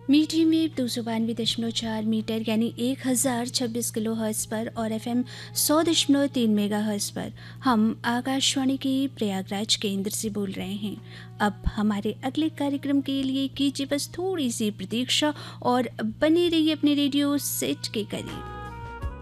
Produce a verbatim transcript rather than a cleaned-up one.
मीठी में दो सौ बानवे दशमलव चार मीटर यानी एक हज़ार छब्बीस किलो हर्ट्ज पर और एफ एम सौ दशमलव तीन मेगा हर्ट्ज पर हम आकाशवाणी के प्रयागराज केंद्र से बोल रहे हैं। अब हमारे अगले कार्यक्रम के लिए कीजिए बस थोड़ी सी प्रतीक्षा और बने रहिए अपने रेडियो सेट के करीब।